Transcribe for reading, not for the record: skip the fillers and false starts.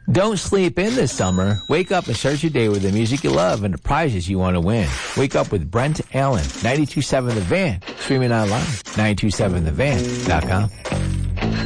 Don't sleep in this summer. Wake up and start your day with the music you love and the prizes you want to win. Wake up with Brent Allen, 92.7 The Van, streaming online, 927thevan.com.